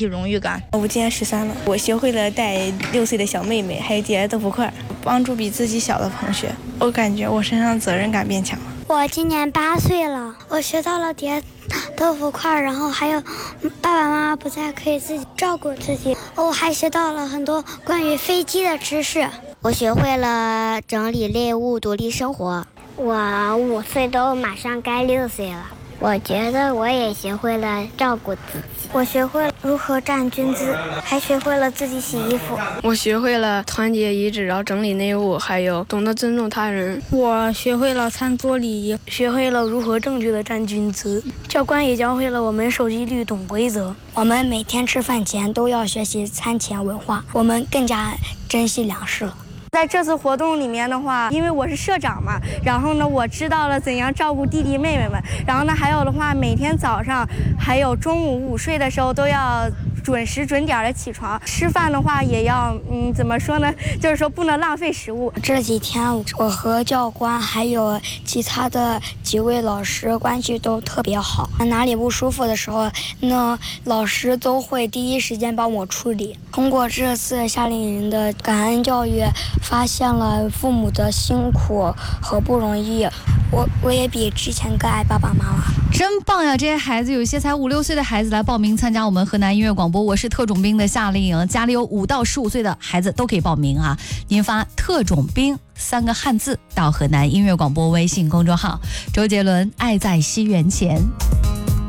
体荣誉感。 我今年13了，我学会了带6岁的小妹妹，还有叠豆腐块，帮助比自己小的同学。我感觉我身上责任感变强了。 我今年8岁了，我学到了叠豆腐块，然后还有爸爸妈妈不在可以自己照顾自己。我还学到了很多关于飞机的知识。 我学会了整理类物，独立生活。 我5岁都马上该6岁了，我觉得我也学会了照顾自己。 我学会了如何站军姿，还学会了自己洗衣服。 我学会了团结一致，然后整理内务，还有懂得尊重他人。 我学会了餐桌礼仪，学会了如何正确的站军姿。教官也教会了我们守纪律、懂规则。 我们每天吃饭前都要学习餐前文化，我们更加珍惜粮食了。 在这次活动里面的话，因为我是社长嘛，然后呢，我知道了怎样照顾弟弟妹妹们。然后呢，还有的话，每天早上还有中午午睡的时候都要准时准点的起床。吃饭的话也要，怎么说呢？就是说不能浪费食物。 这几天我和教官还有其他的几位老师关系都特别好，哪里不舒服的时候，那老师都会第一时间帮我处理。通过这次夏令营的感恩教育，发现了父母的辛苦和不容易，我也比之前更爱爸爸妈妈。 真棒呀！这些孩子有些才5、6岁的孩子来报名参加我们河南音乐广播我是特种兵的夏令营，家里有5到15岁的孩子都可以报名啊！您发特种兵3个汉字到河南音乐广播微信公众号。周杰伦《爱在西元前》。